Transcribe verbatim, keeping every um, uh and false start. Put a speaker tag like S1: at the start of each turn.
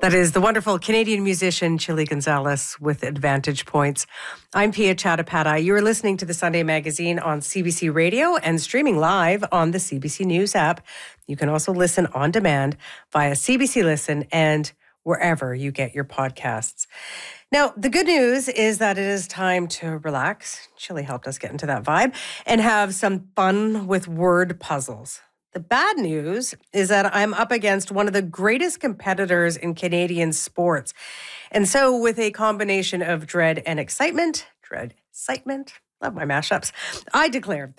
S1: That is the wonderful Canadian musician Chili Gonzalez with Advantage Points. I'm Pia Chattopadhyay. You are listening to the Sunday Magazine on C B C Radio and streaming live on the C B C News app. You can also listen on demand via C B C Listen and wherever you get your podcasts. Now, the good news is that it is time to relax. Chili helped us get into that vibe and have some fun with word puzzles. The bad news is that I'm up against one of the greatest competitors in Canadian sports. And so with a combination of dread and excitement, dread, excitement, love my mashups, I declare